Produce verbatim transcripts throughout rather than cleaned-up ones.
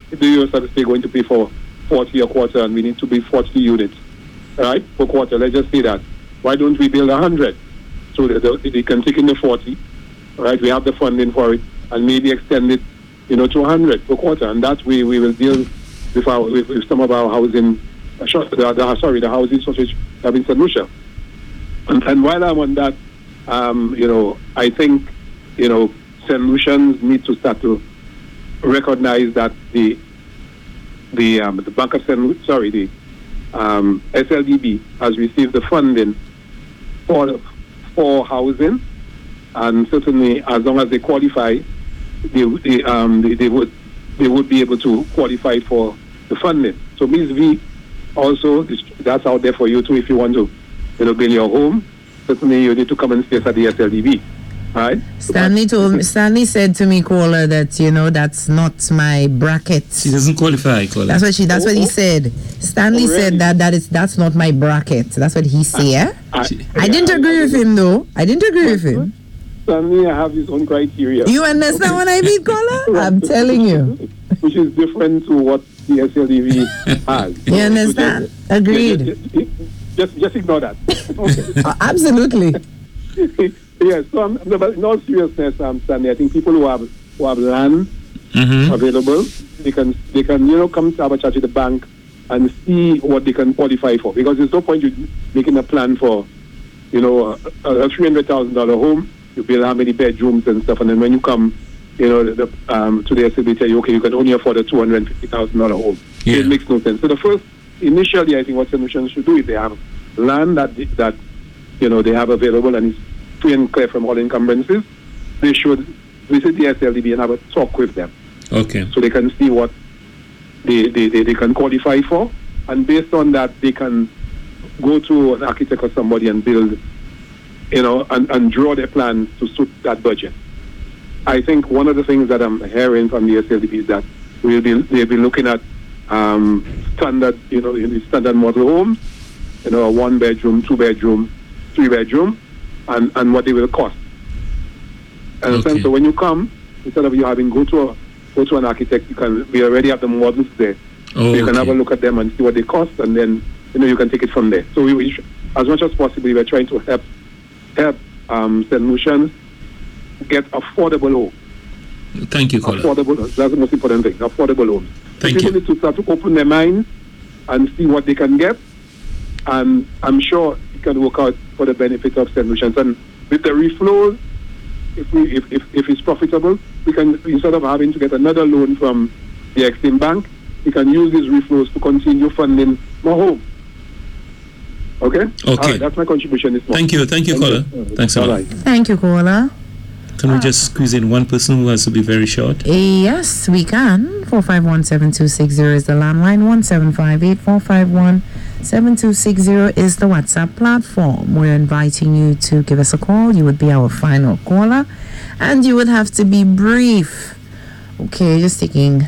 the U S are going to pay for forty a quarter, and we need to build forty units, right, per quarter. Let's just say that. Why don't we build one hundred? So that they can take in the forty, right? We have the funding for it, and maybe extend it, you know, to one hundred per quarter. And that way we will deal with, our, with, with some of our housing, uh, the, the, sorry, the housing shortage have in Saint Lucia. And, and while I'm on that, um, you know, I think, you know, Saint Lucians need to start to recognize that the the um, the Bank of Saint Lu- sorry, the um, S L D B has received the funding for for housing, and certainly as long as they qualify, they they, um, they, they would they would be able to qualify for the funding. So Miz V also, that's out there for you too if you want to, you know, build your home. Certainly you need to come and stay at the S L D B. Right. Stanley told me, Stanley said to me, Caller, that you know that's not my bracket. She doesn't qualify, Caller. That's what she. That's oh, what he said. Stanley oh, really? said that that is that's not my bracket. That's what he said. I, I, I didn't agree I, with him though. I didn't agree with him. Stanley, I have his own criteria. You understand what I mean, Caller? I'm telling you. Which is different to what the S L D B has. You understand? So just, Agreed. Just, just, just, just ignore that. Okay. uh, absolutely. Yes, so um, in all seriousness, um, Stanley, I think people who have who have land mm-hmm. available, they can they can you know come to have a chat with the bank and see what they can qualify for. Because there's no point you making a plan for, you know, a, a three hundred thousand dollar home. You build how many bedrooms and stuff, and then when you come, you know, the, um, to the S L B, tell you, okay, you can only afford a two hundred and fifty thousand dollar home. Yeah. So it makes no sense. So the first, initially, I think what solutions should do is they have land that that you know they have available and is free and clear from all encumbrances. They should visit the S L D B and have a talk with them. Okay. So they can see what they, they, they, they can qualify for, and based on that, they can go to an architect or somebody and build, you know, and, and draw their plans to suit that budget. I think one of the things that I'm hearing from the S L D B is that we'll be they'll be looking at um, standard, you know, standard model homes, you know, a one bedroom, two bedroom, three bedroom. And, and what they will cost. And okay. So when you come, instead of you having go to a, go to an architect, you can we already have the models there. Oh, so you okay. can have a look at them and see what they cost, and then you know you can take it from there. So we, we as much as possible, we're trying to help help um, Saint Lucians get affordable homes. Thank you, Caller. Affordable. That's the most important thing. Affordable homes. Thank so you. People need to start to open their minds and see what they can get, and I'm sure it can work out for the benefit of Saint Lucians. And with the reflows, if we if, if, if it's profitable, we can, instead of having to get another loan from the Exim Bank, we can use these reflows to continue funding more homes. Okay? Okay. All right, that's my contribution this morning. Thank you. Thank you, Caller. Thanks a lot. Right. Thank you, Caller. Can we just squeeze in one person who has to be very short? Yes, we can. four five one, seven two six zero is the landline. one seven five eight, four five one, seven two six zero is the WhatsApp platform. We're inviting you to give us a call. You would be our final caller. And you would have to be brief. Okay, just taking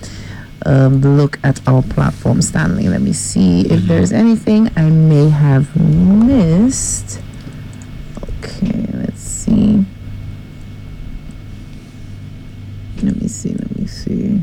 a look at our platform. Stanley, let me see if mm-hmm. there's anything I may have missed. Okay, let's see. Let me see, let me see.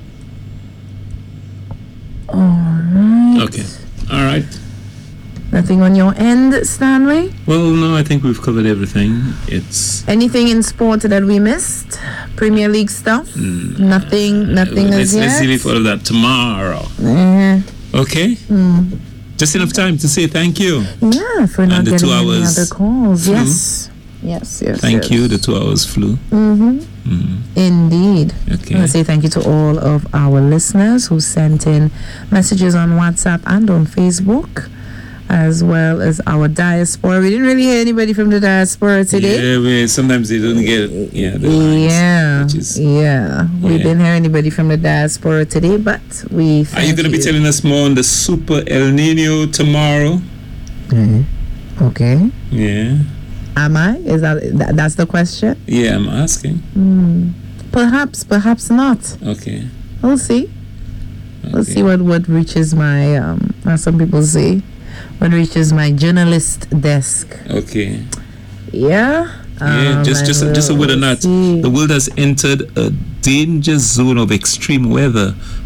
All right. Okay. All right. Nothing on your end, Stanley? Well, no, I think we've covered everything. It's anything in sport that we missed? Premier League stuff? Mm, nothing, nothing uh, as let's, yet? Let's leave all of that tomorrow. Uh, okay? Mm. Just enough time to say thank you. Yeah, for not and the getting two any hours other calls. flew. Yes. Yes, yes, Thank yes. you. The two hours flew. Mm-hmm. Mm. Indeed. Okay. I want to say thank you to all of our listeners who sent in messages on WhatsApp and on Facebook, as well as our diaspora. We didn't really hear anybody from the diaspora today. Yeah, we, sometimes they don't get yeah, the lines, yeah, which is, yeah. We yeah. didn't hear anybody from the diaspora today, but we thank Are you going to be telling us more on the Super El Nino tomorrow? Mm-hmm. Okay. Yeah. Am I? Is that, that that's the question? Yeah, I'm asking. Mm. Perhaps, perhaps not. Okay. We'll see. Okay. We'll see what, what reaches my, um, as some people say, what reaches my journalist desk. Okay. Yeah. Yeah, um, just just just a word on that. The world has entered a danger zone of extreme weather